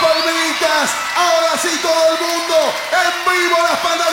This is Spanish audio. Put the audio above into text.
palmitas. Ahora sí todo el mundo en vivo las palmas